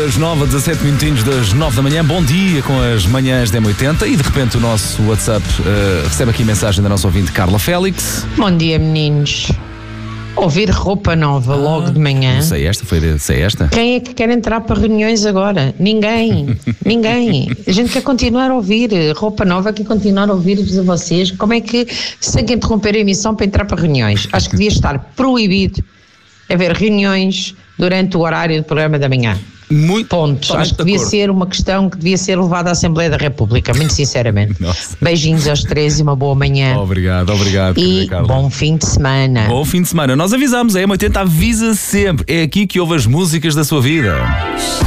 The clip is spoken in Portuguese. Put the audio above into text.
das 9 a 17 minutinhos das 9 da manhã. Bom dia com as manhãs da M80 e de repente o nosso WhatsApp recebe aqui mensagem da nossa ouvinte Carla Félix. Bom dia, meninos. Ouvir roupa nova logo de manhã. Não sei esta. Quem é que quer entrar para reuniões agora? Ninguém. A gente quer continuar a ouvir roupa nova, quer continuar a ouvir-vos a vocês. Como é que se tem que interromper a emissão para entrar para reuniões? Acho que devia estar proibido haver reuniões durante o horário do programa da manhã. Pontos. Acho que devia ser uma questão que devia ser levada à Assembleia da República, muito sinceramente. Beijinhos aos três e uma boa manhã. Obrigado. E bom fim de semana. Bom fim de semana. Nós avisamos, a M80 avisa sempre. É aqui que ouve as músicas da sua vida.